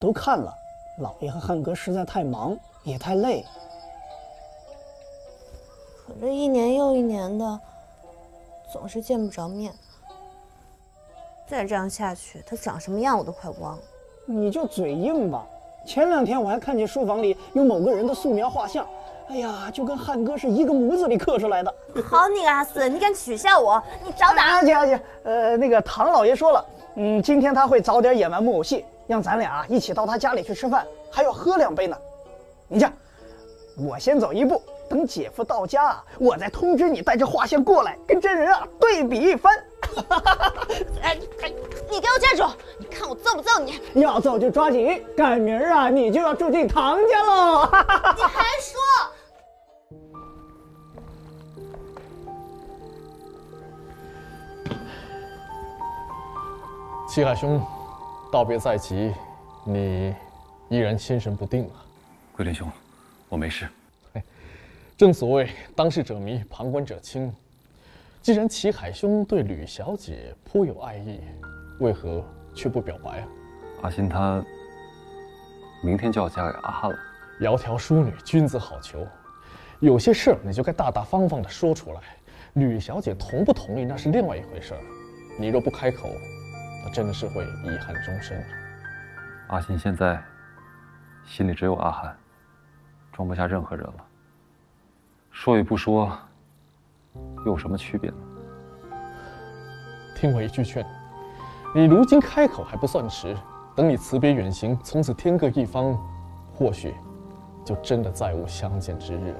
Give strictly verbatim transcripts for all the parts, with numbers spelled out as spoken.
都看了，老爷和汉哥实在太忙，也太累。 可这一年又一年的，总是见不着面。再这样下去，他长什么样我都快忘了。 你就嘴硬吧。前两天我还看见书房里有某个人的素描画像，哎呀，就跟汉哥是一个模子里刻出来的。 好你个阿四，你敢取笑我？你找打！ 阿姐阿姐，呃，那个唐老爷说了，嗯，今天他会早点演完木偶戏，让咱俩一起到他家里去吃饭，还要喝两杯呢。你这样，我先走一步，等姐夫到家啊，我再通知你带着画像过来，跟真人啊对比一番。 哎哎，你给我站住！你看我揍不揍你？ 要揍就抓紧，赶明儿啊你就要住进唐家喽！ 你还说？ 七海兄，道别在即，你依然心神不定啊。 桂林兄，我没事。 正所谓当事者迷，旁观者清。既然齐海兄对吕小姐颇有爱意，为何却不表白啊？ 阿欣她明天就要嫁给阿汉了。 窈窕淑女，君子好逑。有些事儿你就该大大方方的说出来。吕小姐同不同意那是另外一回事儿，你若不开口，那真的是会遗憾终身。 阿欣现在心里只有阿汉，装不下任何人了。说与不说，又有什么区别呢？ 听我一句劝，你如今开口还不算迟，等你辞别远行，从此天各一方，或许就真的再无相见之日了。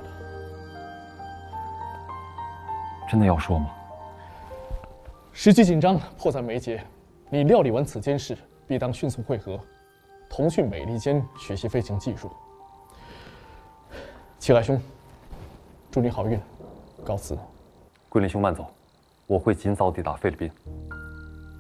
真的要说吗？ 时机紧张，迫在眉睫。你料理完此件事，必当迅速会合，同去美利坚学习飞行技术。齐来兄，祝你好运，告辞。 桂林兄慢走，我会尽早抵达菲律宾。